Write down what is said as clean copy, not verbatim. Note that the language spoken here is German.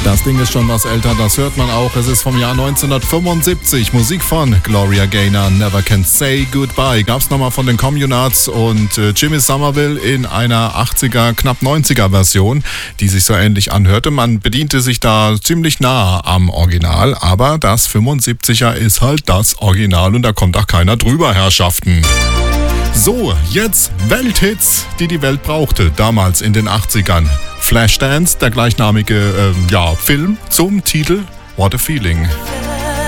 Das Ding ist schon was älter, das hört man auch. Es ist vom Jahr 1975. Musik von Gloria Gaynor, Never Can Say Goodbye. Gab's nochmal von den Communards und Jimmy Somerville in einer 80er, knapp 90er Version, die sich so ähnlich anhörte. Man bediente sich da ziemlich nah am Original, aber das 75er ist halt das Original und da kommt auch keiner drüber, Herrschaften. So, jetzt Welthits, die die Welt brauchte, damals in den 80ern. Flashdance, der gleichnamige Film zum Titel What a Feeling.